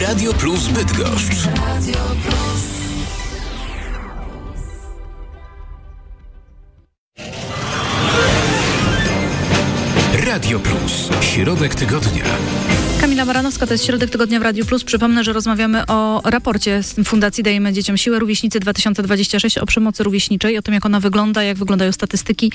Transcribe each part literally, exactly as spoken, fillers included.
Radio Plus Bydgoszcz. Radio Plus. Środek tygodnia. Kamila Baranowska, to jest Środek Tygodnia w Radiu Plus. Przypomnę, że rozmawiamy o raporcie z Fundacji Dajemy Dzieciom Siłę Rówieśnicy dwa tysiące dwudziesty szósty o przemocy rówieśniczej, o tym, jak ona wygląda, jak wyglądają statystyki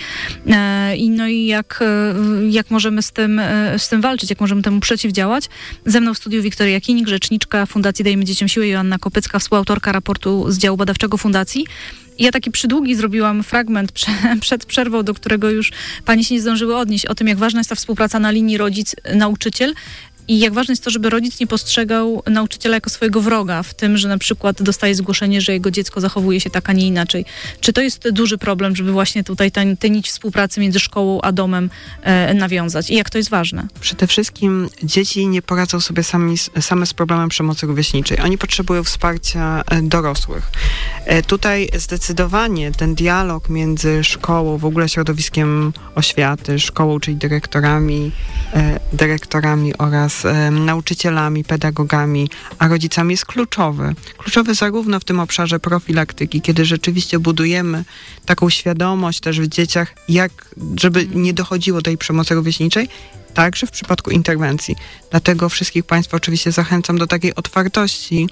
e, i no i jak, e, jak możemy z tym, e, z tym walczyć, jak możemy temu przeciwdziałać. Ze mną w studiu Wiktoria Kinik, rzeczniczka Fundacji Dajemy Dzieciom Siłę, Joanna Kopycka, współautorka raportu z działu badawczego Fundacji. Ja taki przydługi zrobiłam fragment prze, przed przerwą, do którego już pani się nie zdążyły odnieść, o tym, jak ważna jest ta współpraca na linii rodzic-nauczyciel. I jak ważne jest to, żeby rodzic nie postrzegał nauczyciela jako swojego wroga w tym, że na przykład dostaje zgłoszenie, że jego dziecko zachowuje się tak, a nie inaczej. Czy to jest duży problem, żeby właśnie tutaj tę nić współpracy między szkołą a domem e, nawiązać? I jak to jest ważne? Przede wszystkim dzieci nie poradzą sobie sami, same z problemem przemocy rówieśniczej. Oni potrzebują wsparcia dorosłych. E, tutaj zdecydowanie ten dialog między szkołą, w ogóle środowiskiem oświaty, szkołą, czyli dyrektorami, e, dyrektorami oraz nauczycielami, pedagogami, a rodzicami jest kluczowy. Kluczowy zarówno w tym obszarze profilaktyki, kiedy rzeczywiście budujemy taką świadomość też w dzieciach, jak, żeby nie dochodziło do tej przemocy rówieśniczej, także w przypadku interwencji. Dlatego wszystkich Państwa oczywiście zachęcam do takiej otwartości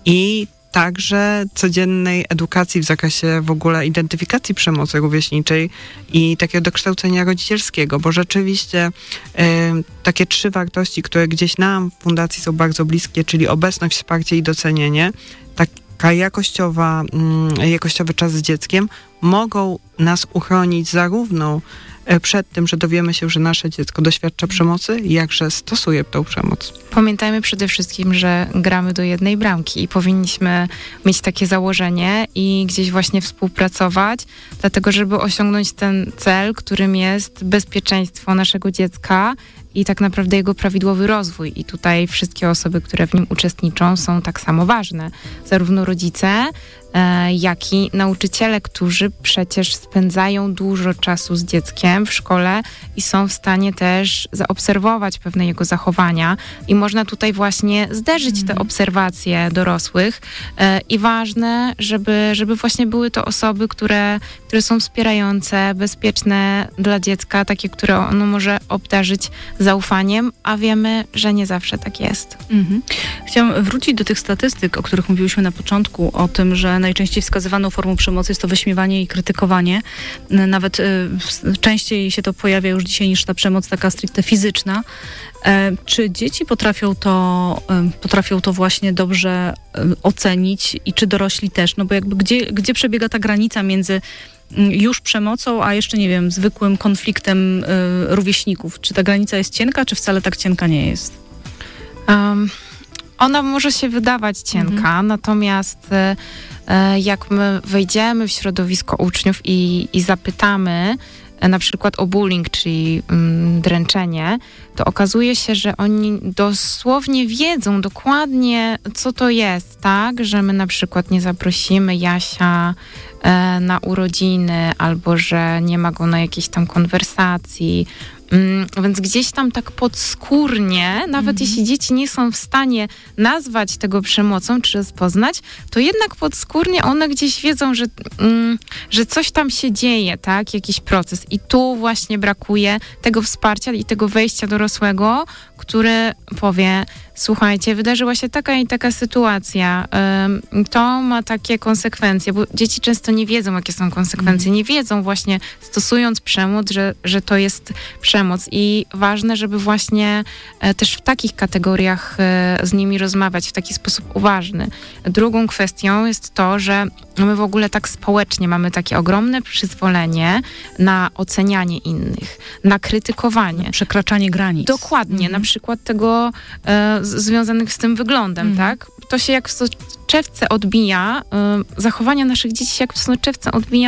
i także codziennej edukacji w zakresie w ogóle identyfikacji przemocy rówieśniczej i takiego dokształcenia rodzicielskiego, bo rzeczywiście y, takie trzy wartości, które gdzieś nam w fundacji są bardzo bliskie, czyli obecność, wsparcie i docenienie, taka jakościowa, y, jakościowy czas z dzieckiem, mogą nas uchronić zarówno przed tym, że dowiemy się, że nasze dziecko doświadcza przemocy, jakże stosuje tą przemoc. Pamiętajmy przede wszystkim, że gramy do jednej bramki i powinniśmy mieć takie założenie i gdzieś właśnie współpracować, dlatego żeby osiągnąć ten cel, którym jest bezpieczeństwo naszego dziecka i tak naprawdę jego prawidłowy rozwój. I tutaj wszystkie osoby, które w nim uczestniczą, są tak samo ważne. Zarówno rodzice, e, jak i nauczyciele, którzy przecież spędzają dużo czasu z dzieckiem w szkole i są w stanie też zaobserwować pewne jego zachowania. I można tutaj właśnie zderzyć te obserwacje dorosłych. E, I ważne, żeby, żeby właśnie były to osoby, które, które są wspierające, bezpieczne dla dziecka, takie, które ono może obdarzyć zaufaniem, a wiemy, że nie zawsze tak jest. Mhm. Chciałam wrócić do tych statystyk, o których mówiłyśmy na początku, o tym, że najczęściej wskazywaną formą przemocy jest to wyśmiewanie i krytykowanie. Nawet y, częściej się to pojawia już dzisiaj niż ta przemoc taka stricte fizyczna. E, czy dzieci potrafią to, e, potrafią to właśnie dobrze e, ocenić i czy dorośli też? No bo jakby gdzie, gdzie przebiega ta granica między już przemocą, a jeszcze, nie wiem, zwykłym konfliktem y, rówieśników? Czy ta granica jest cienka, czy wcale tak cienka nie jest? Um, ona może się wydawać cienka, mhm. natomiast y, jak my wejdziemy w środowisko uczniów i, i zapytamy y, na przykład o bullying, czyli y, dręczenie, to okazuje się, że oni dosłownie wiedzą dokładnie, co to jest, tak? Że my na przykład nie zaprosimy Jasia na urodziny, albo że nie ma go na jakiejś tam konwersacji. Mm, więc gdzieś tam tak podskórnie, nawet mm-hmm. jeśli dzieci nie są w stanie nazwać tego przemocą, czy rozpoznać, to jednak podskórnie one gdzieś wiedzą, że, mm, że coś tam się dzieje, tak? Jakiś proces. I tu właśnie brakuje tego wsparcia i tego wejścia dorosłego, który powie: słuchajcie, wydarzyła się taka i taka sytuacja, ym, to ma takie konsekwencje, bo dzieci często nie wiedzą, jakie są konsekwencje, nie wiedzą właśnie, stosując przemoc, że, że to jest przemoc i ważne, żeby właśnie e, też w takich kategoriach e, z nimi rozmawiać w taki sposób uważny. Drugą kwestią jest to, że my w ogóle tak społecznie mamy takie ogromne przyzwolenie na ocenianie innych, na krytykowanie. Na przekraczanie granic. Dokładnie, mhm. na przykład tego e, z, związanych z tym wyglądem, mhm. tak? To się jak w soczewce odbija, y, zachowania naszych dzieci się jak w soczewce odbija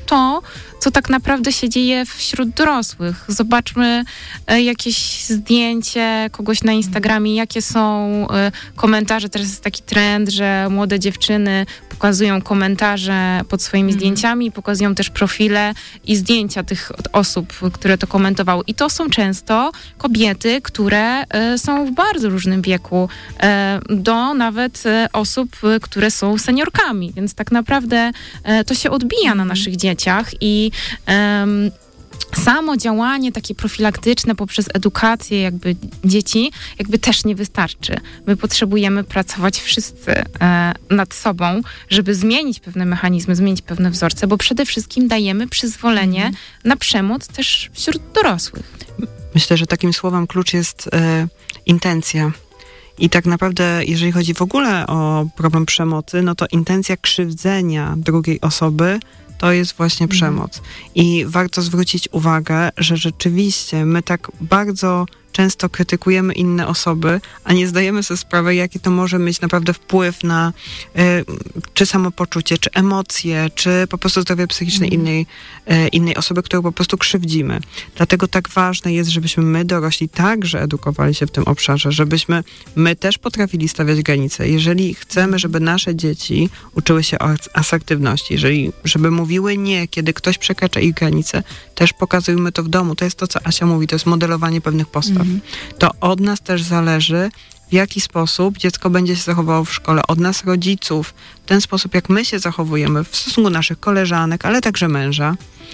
to, co tak naprawdę się dzieje wśród dorosłych. Zobaczmy e, jakieś zdjęcie kogoś na Instagramie, jakie są e, komentarze. Teraz jest taki trend, że młode dziewczyny pokazują komentarze pod swoimi mm. zdjęciami, pokazują też profile i zdjęcia tych osób, które to komentowały. I to są często kobiety, które e, są w bardzo różnym wieku, e, do nawet e, osób, które są seniorkami. Więc tak naprawdę e, to się odbija na naszych dzieciach i um, samo działanie takie profilaktyczne poprzez edukację jakby dzieci jakby też nie wystarczy. My potrzebujemy pracować wszyscy e, nad sobą, żeby zmienić pewne mechanizmy, zmienić pewne wzorce, bo przede wszystkim dajemy przyzwolenie mm. na przemoc też wśród dorosłych. Myślę, że takim słowem klucz jest e, intencja. I tak naprawdę, jeżeli chodzi w ogóle o problem przemocy, no to intencja krzywdzenia drugiej osoby to jest właśnie mm. przemoc. I warto zwrócić uwagę, że rzeczywiście my tak bardzo często krytykujemy inne osoby, a nie zdajemy sobie sprawy, jaki to może mieć naprawdę wpływ na y, czy samopoczucie, czy emocje, czy po prostu zdrowie psychiczne mm. innej, y, innej osoby, którą po prostu krzywdzimy. Dlatego tak ważne jest, żebyśmy my dorośli także edukowali się w tym obszarze, żebyśmy my też potrafili stawiać granice. Jeżeli chcemy, żeby nasze dzieci uczyły się o asertywności, jeżeli, żeby mówiły nie, kiedy ktoś przekracza ich granice, też pokazujmy to w domu. To jest to, co Asia mówi, to jest modelowanie pewnych postaw. Mm. To od nas też zależy, w jaki sposób dziecko będzie się zachowało w szkole, od nas rodziców, w ten sposób, jak my się zachowujemy w stosunku naszych koleżanek, ale także męża,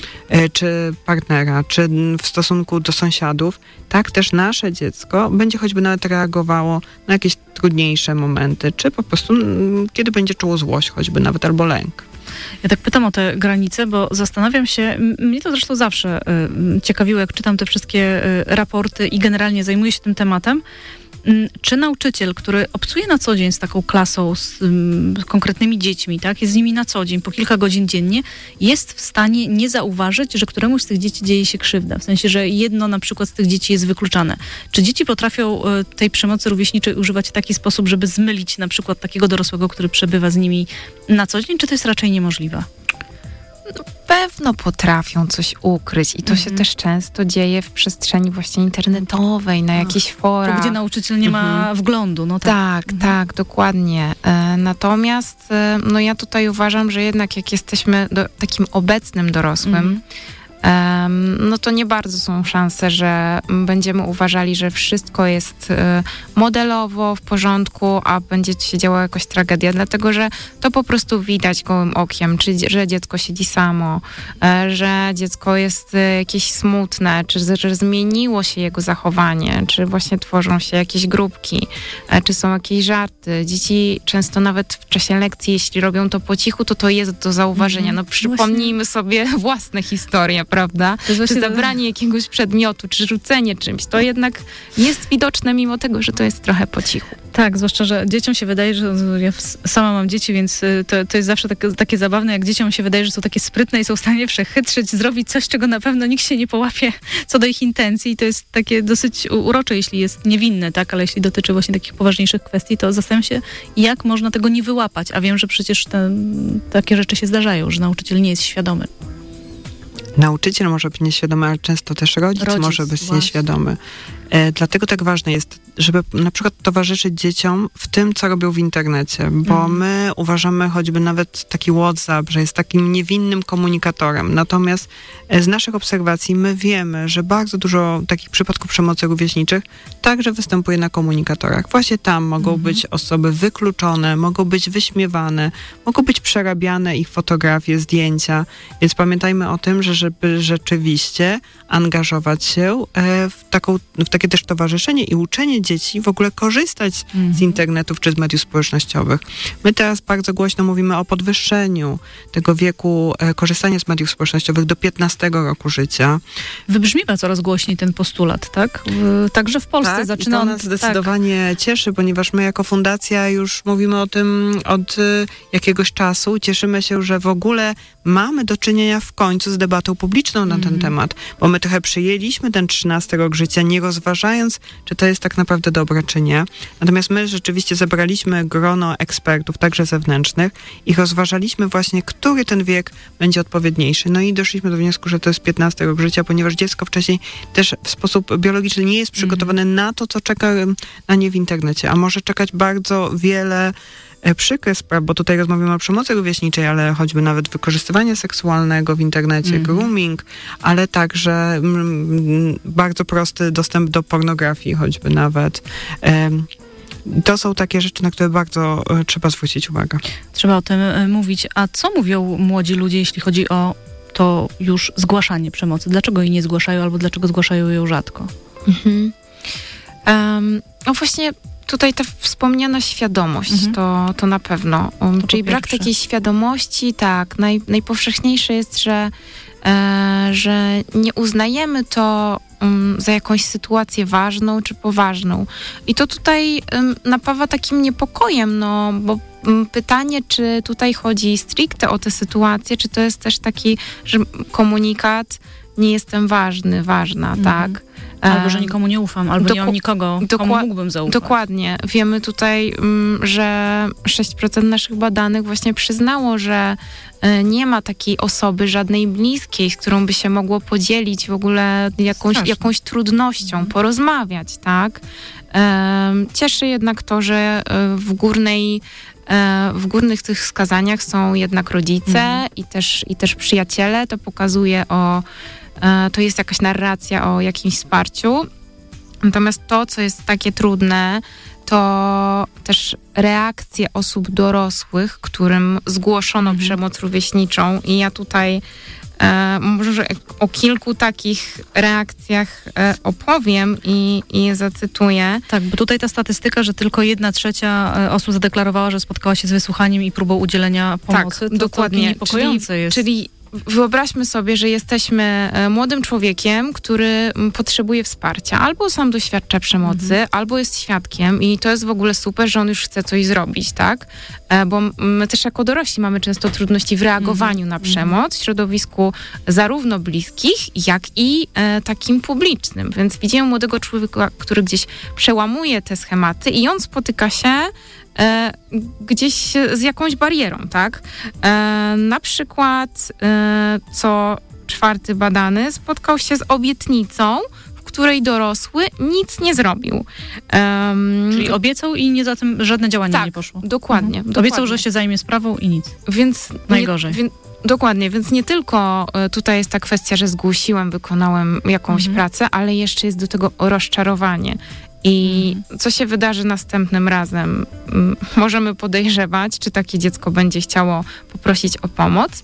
czy partnera, czy w stosunku do sąsiadów, tak też nasze dziecko będzie choćby nawet reagowało na jakieś trudniejsze momenty, czy po prostu kiedy będzie czuło złość choćby nawet, albo lęk. Ja tak pytam o te granice, bo zastanawiam się, mnie to zresztą zawsze y, ciekawiło, jak czytam te wszystkie y, raporty i generalnie zajmuję się tym tematem, y, czy nauczyciel, który obcuje na co dzień z taką klasą, z, y, z konkretnymi dziećmi, tak, jest z nimi na co dzień, po kilka godzin dziennie, jest w stanie nie zauważyć, że któremuś z tych dzieci dzieje się krzywda. W sensie, że jedno na przykład z tych dzieci jest wykluczane. Czy dzieci potrafią y, tej przemocy rówieśniczej używać w taki sposób, żeby zmylić na przykład takiego dorosłego, który przebywa z nimi na co dzień, czy to jest raczej niemożliwe? No, pewno potrafią coś ukryć i to mhm. się też często dzieje w przestrzeni właśnie internetowej, na jakichś forach. To, gdzie nauczyciel nie ma mhm. wglądu. No tak, tak, mhm. tak, dokładnie. E, natomiast e, no ja tutaj uważam, że jednak jak jesteśmy do, takim obecnym dorosłym, mhm. no to nie bardzo są szanse, że będziemy uważali, że wszystko jest modelowo, w porządku, a będzie się działa jakaś tragedia, dlatego że to po prostu widać gołym okiem, czy, że dziecko siedzi samo, że dziecko jest jakieś smutne, czy że zmieniło się jego zachowanie, czy właśnie tworzą się jakieś grupki, czy są jakieś żarty. Dzieci często nawet w czasie lekcji, jeśli robią to po cichu, to to jest do zauważenia. No przypomnijmy sobie własne historie, prawda? Czy zabranie jakiegoś przedmiotu, czy rzucenie czymś, to jednak jest widoczne mimo tego, że to jest trochę po cichu. Tak, zwłaszcza, że dzieciom się wydaje, że ja sama mam dzieci, więc to, to jest zawsze takie, takie zabawne, jak dzieciom się wydaje, że są takie sprytne i są w stanie przechytrzyć, zrobić coś, czego na pewno nikt się nie połapie co do ich intencji i to jest takie dosyć urocze, jeśli jest niewinne, tak, ale jeśli dotyczy właśnie takich poważniejszych kwestii, to zastanawiam się, jak można tego nie wyłapać, a wiem, że przecież te, takie rzeczy się zdarzają, że nauczyciel nie jest świadomy. Nauczyciel może być nieświadomy, ale często też rodzic, rodzic może być właśnie nieświadomy. E, dlatego tak ważne jest, żeby na przykład towarzyszyć dzieciom w tym, co robią w internecie, bo mm. my uważamy choćby nawet taki WhatsApp, że jest takim niewinnym komunikatorem. Natomiast z naszych obserwacji my wiemy, że bardzo dużo takich przypadków przemocy rówieśniczych także występuje na komunikatorach. Właśnie tam mogą mm. być osoby wykluczone, mogą być wyśmiewane, mogą być przerabiane ich fotografie, zdjęcia, więc pamiętajmy o tym, że żeby rzeczywiście angażować się w, taką, w takie też towarzyszenie i uczenie dzieci w ogóle korzystać mm. z internetów czy z mediów społecznościowych. My teraz bardzo głośno mówimy o podwyższeniu tego wieku e, korzystania z mediów społecznościowych do piętnastego roku życia. Wybrzmiewa coraz głośniej ten postulat, tak? W, także w Polsce tak, zaczyna on... to nas zdecydowanie tak. cieszy, ponieważ my jako fundacja już mówimy o tym od y, jakiegoś czasu. Cieszymy się, że w ogóle mamy do czynienia w końcu z debatą publiczną na mm. ten temat, bo my trochę przyjęliśmy ten trzynasty rok życia, nie rozważaliśmy rozważając, czy to jest tak naprawdę dobre, czy nie. Natomiast my rzeczywiście zebraliśmy grono ekspertów, także zewnętrznych, i rozważaliśmy właśnie, który ten wiek będzie odpowiedniejszy. No i doszliśmy do wniosku, że to jest piętnasty rok życia, ponieważ dziecko wcześniej też w sposób biologiczny nie jest przygotowane mm. na to, co czeka na nie w internecie, a może czekać bardzo wiele przykre spraw, bo tutaj rozmawiamy o przemocy rówieśniczej, ale choćby nawet wykorzystywanie seksualnego w internecie, mm. grooming, ale także mm, bardzo prosty dostęp do pornografii, choćby nawet. Um, To są takie rzeczy, na które bardzo e, trzeba zwrócić uwagę. Trzeba o tym e, mówić. A co mówią młodzi ludzie, jeśli chodzi o to już zgłaszanie przemocy? Dlaczego jej nie zgłaszają, albo dlaczego zgłaszają ją rzadko? Mhm. Um, no właśnie tutaj ta wspomniana świadomość, mhm. to, to na pewno. Um, to czyli brak takiej świadomości, tak. Naj, najpowszechniejsze jest, że, e, że nie uznajemy to um, za jakąś sytuację ważną czy poważną. I to tutaj um, napawa takim niepokojem, no bo um, pytanie, czy tutaj chodzi stricte o tę sytuację, czy to jest też taki, że komunikat, nie jestem ważny, ważna, mhm. tak? Albo, że nikomu nie ufam, albo Doku- nie mam nikogo, komu mógłbym zaufać. Dokładnie. Wiemy tutaj, że sześć procent naszych badanych właśnie przyznało, że nie ma takiej osoby, żadnej bliskiej, z którą by się mogło podzielić w ogóle jakąś, jakąś trudnością, mhm. porozmawiać, tak? Cieszy jednak to, że w górnej w górnych tych wskazaniach są jednak rodzice mhm. i, też, i też przyjaciele. To pokazuje o to jest jakaś narracja o jakimś wsparciu. Natomiast to, co jest takie trudne, to też reakcje osób dorosłych, którym zgłoszono mhm. przemoc rówieśniczą. I ja tutaj e, może o kilku takich reakcjach e, opowiem i, i je zacytuję. Tak, bo tutaj ta statystyka, że tylko jedna trzecia osób zadeklarowała, że spotkała się z wysłuchaniem i próbą udzielenia pomocy, tak, to dokładnie. To niepokojące czyli, jest. Czyli wyobraźmy sobie, że jesteśmy młodym człowiekiem, który potrzebuje wsparcia. Albo sam doświadcza przemocy, mhm. albo jest świadkiem i to jest w ogóle super, że on już chce coś zrobić, tak? Bo my też jako dorośli mamy często trudności w reagowaniu mhm. na przemoc w środowisku zarówno bliskich, jak i e, takim publicznym. Więc widzimy młodego człowieka, który gdzieś przełamuje te schematy i on spotyka się E, gdzieś z jakąś barierą, tak? E, na przykład e, co czwarty badany spotkał się z obietnicą, w której dorosły nic nie zrobił. Um, Czyli obiecał i nie za tym żadne działanie tak, nie poszło. Dokładnie, mhm. dokładnie. Obiecał, że się zajmie sprawą i nic. Więc najgorzej. Nie, wie, dokładnie, więc nie tylko tutaj jest ta kwestia, że zgłosiłem, wykonałem jakąś mhm. pracę, ale jeszcze jest do tego rozczarowanie. I co się wydarzy następnym razem? Możemy podejrzewać, czy takie dziecko będzie chciało poprosić o pomoc,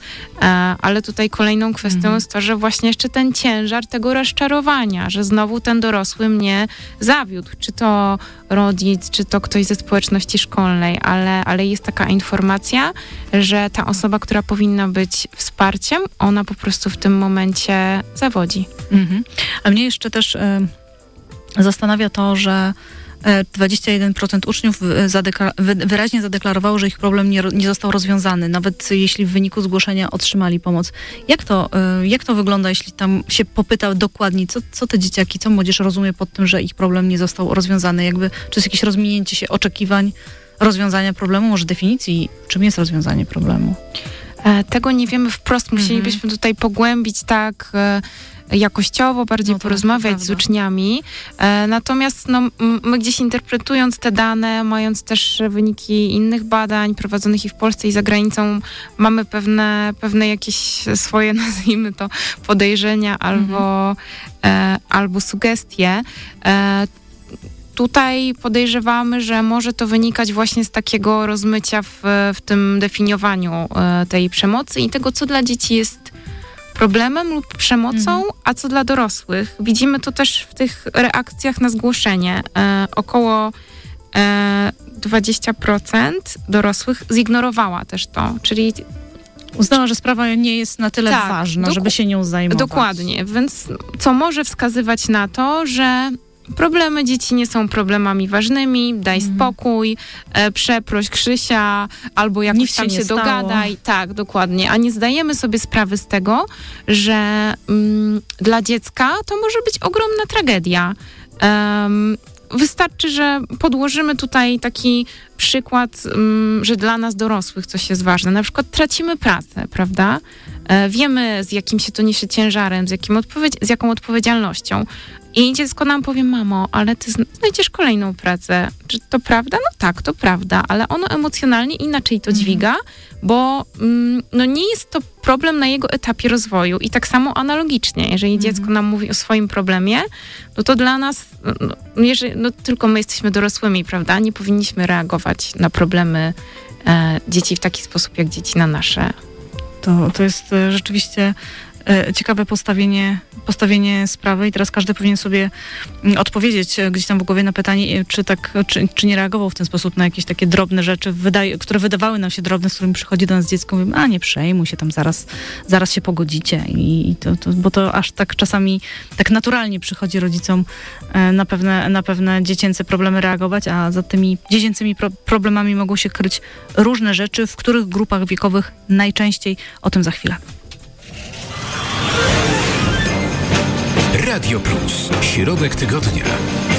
ale tutaj kolejną kwestią mhm. jest to, że właśnie jeszcze ten ciężar tego rozczarowania, że znowu ten dorosły mnie zawiódł. Czy to rodzic, czy to ktoś ze społeczności szkolnej, ale, ale jest taka informacja, że ta osoba, która powinna być wsparciem, ona po prostu w tym momencie zawodzi. Mhm. A mnie jeszcze też... Y- Zastanawia to, że dwadzieścia jeden procent uczniów zadekla- wyraźnie zadeklarowało, że ich problem nie, nie został rozwiązany, nawet jeśli w wyniku zgłoszenia otrzymali pomoc. Jak to, jak to wygląda, jeśli tam się popyta dokładnie, co, co te dzieciaki, co młodzież rozumie pod tym, że ich problem nie został rozwiązany? Jakby, czy jest jakieś rozminięcie się oczekiwań rozwiązania problemu, może definicji, czym jest rozwiązanie problemu? Tego nie wiemy wprost. Musielibyśmy mhm. tutaj pogłębić tak... jakościowo, bardziej no tak, porozmawiać z uczniami. E, natomiast no, my gdzieś interpretując te dane, mając też wyniki innych badań prowadzonych i w Polsce i za granicą, mamy pewne, pewne jakieś swoje, nazwijmy to, podejrzenia mhm. albo, e, albo sugestie. E, Tutaj podejrzewamy, że może to wynikać właśnie z takiego rozmycia w, w tym definiowaniu e, tej przemocy i tego, co dla dzieci jest problemem lub przemocą, mhm. a co dla dorosłych. Widzimy to też w tych reakcjach na zgłoszenie. E, około e, dwadzieścia procent dorosłych zignorowała też to, czyli uznała, że sprawa nie jest na tyle tak, ważna, doku- żeby się nią zajmować. Dokładnie, więc co może wskazywać na to, że problemy dzieci nie są problemami ważnymi, daj mhm. spokój, e, przeproś Krzysia, albo jakoś Nic tam się, się dogadaj. Tak, dokładnie. A nie zdajemy sobie sprawy z tego, że mm, dla dziecka to może być ogromna tragedia. Um, Wystarczy, że podłożymy tutaj taki przykład, um, że dla nas dorosłych coś jest ważne. Na przykład tracimy pracę, prawda? E, wiemy, z jakim się to niesie ciężarem, z, jakim odpowiedzi- z jaką odpowiedzialnością. I dziecko nam powie, mamo, ale ty znajdziesz kolejną pracę. Czy to prawda? No tak, to prawda, ale ono emocjonalnie inaczej to dźwiga, bo mm, no nie jest to problem na jego etapie rozwoju. I tak samo analogicznie, jeżeli mhm. dziecko nam mówi o swoim problemie, no to dla nas, no, jeżeli, no tylko my jesteśmy dorosłymi, prawda? Nie powinniśmy reagować na problemy e, dzieci w taki sposób, jak dzieci na nasze. To, to jest e, rzeczywiście e, ciekawe postawienie, postawienie sprawy i teraz każdy powinien sobie m, odpowiedzieć e, gdzieś tam w głowie na pytanie, e, czy tak, czy, czy nie reagował w ten sposób na jakieś takie drobne rzeczy, wydaje, które wydawały nam się drobne, z którymi przychodzi do nas dziecko, mówimy, a nie przejmuj się, tam zaraz, zaraz się pogodzicie. I, i to, to, bo to aż tak czasami tak naturalnie przychodzi rodzicom e, na, pewne, na pewne dziecięce problemy reagować, a za tymi dziecięcymi pro, problemami mogą się kryć różne rzeczy, w których grupach wiekowych najczęściej. O tym za chwilę. Radio Plus. Środek tygodnia.